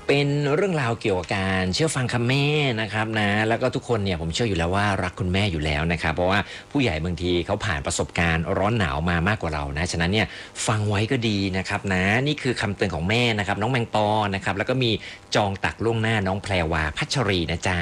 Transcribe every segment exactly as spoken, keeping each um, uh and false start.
เป็นเรื่องราวเกี่ยวกับการเชื่อฟังคำแม่นะครับนะแล้วก็ทุกคนเนี่ยผมเชื่ออยู่แล้วว่ารักคุณแม่อยู่แล้วนะครับเพราะว่าผู้ใหญ่บางทีเขาผ่านประสบการณ์ร้อนหนาวมามากกว่าเรานะฉะนั้นเนี่ยฟังไว้ก็ดีนะครับนะนี่คือคำเตือนของแม่นะครับน้องแมงปอนะครับแล้วก็มีจองตักล่วงหน้าน้องแพรวาพัชรีนะจ๊ะ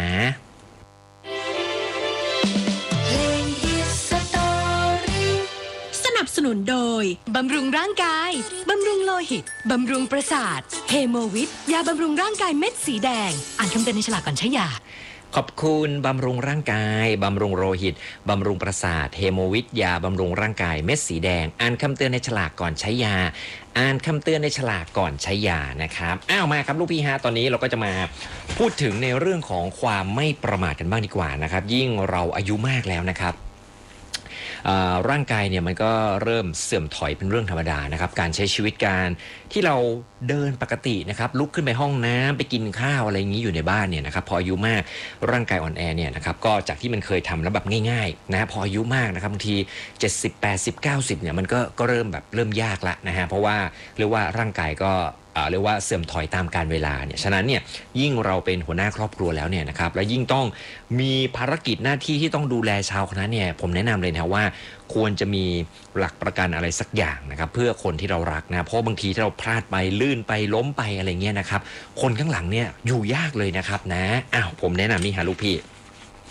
สนับสนุนโดยบำรุงร่างกายบำรุงโลหิตบำรุงประสาทเฮโมวิทยาบำรุงร่างกายเม็ดสีแดงอ่านคำเตือนในฉลากก่อนใช้ยาขอบคุณบำรุงร่างกายบำรุงโลหิตบำรุงประสาทเฮโมวิทยาบำรุงร่างกายเม็ดสีแดงอ่านคำเตือนในฉลากก่อนใช้ยาอ่านคำเตือนในฉลากก่อนใช้ยานะครับอ้าวมาครับลูกพี่ฮะตอนนี้เราก็จะมาพูดถึงในเรื่องของความไม่ประมาทกันบ้างดีกว่านะครับยิ่งเราอายุมากแล้วนะครับร่างกายเนี่ยมันก็เริ่มเสื่อมถอยเป็นเรื่องธรรมดานะครับการใช้ชีวิตการที่เราเดินปกตินะครับลุกขึ้นไปห้องน้ำไปกินข้าวอะไรอย่างนี้อยู่ในบ้านเนี่ยนะครับพออายุมากร่างกายอ่อนแอเนี่ยนะครับก็จากที่มันเคยทำแล้วแบบง่ายๆนะพออายุมากนะครับบางทีเจ็ดสิบ แปดสิบ เก้าสิบเนี่ยมันก็ก็เริ่มแบบเริ่มยากละนะฮะเพราะว่าเรียกว่าร่างกายก็เรียกว่าเสื่อมถอยตามกาลเวลาเนี่ยฉะนั้นเนี่ยยิ่งเราเป็นหัวหน้าครอบครัวแล้วเนี่ยนะครับและยิ่งต้องมีภารกิจหน้าที่ที่ต้องดูแลชาวคณะเนี่ยผมแนะนำเลยนะว่าควรจะมีหลักประกันอะไรสักอย่างนะครับเพื่อคนที่เรารักนะเพราะบางทีถ้าเราพลาดไปลื่นไปล้มไปอะไรเงี้ยนะครับคนข้างหลังเนี่ยอยู่ยากเลยนะครับนะอ้าวผมแนะนำนี่ฮะลูกพี่